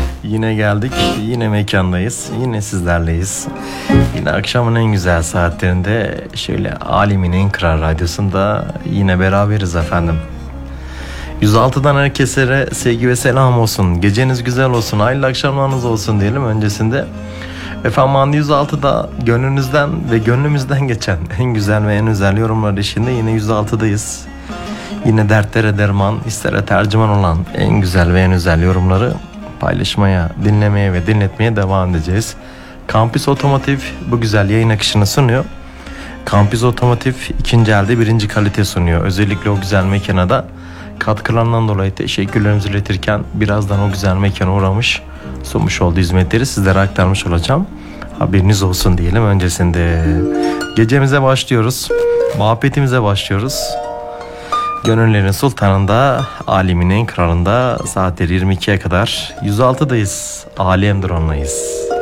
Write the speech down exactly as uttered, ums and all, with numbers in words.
Yine geldik, yine mekandayız, yine sizlerleyiz. Yine akşamın en güzel saatlerinde şöyle Alemin en kral radyosunda yine beraberiz efendim. yüz altıdan herkese sevgi ve selam olsun. Geceniz güzel olsun, hayırlı akşamlarınız olsun diyelim öncesinde. Efendim Anlı yüz altıda gönlünüzden ve gönlümüzden geçen en güzel ve en özel yorumlar eşliğinde yine yüz altıdayız. Yine dertlere derman, hislere tercüman olan en güzel ve en özel yorumları paylaşmaya, dinlemeye ve dinletmeye devam edeceğiz. Kampüs Otomotiv bu güzel yayın akışını sunuyor. Kampüs Otomotiv ikinci elde birinci kalite sunuyor. Özellikle o güzel mekana da katkılarından dolayı teşekkürlerimizi iletirken birazdan o güzel mekana uğramış, sunmuş olduğu hizmetleri sizlere aktarmış olacağım. Haberiniz olsun diyelim öncesinde. Gecemize başlıyoruz. Muhabbetimize başlıyoruz. Gönüllerin sultanında, Alemin en kralında saatleri yirmi ikiye kadar yüz altıdayız. Alemdir onlayız.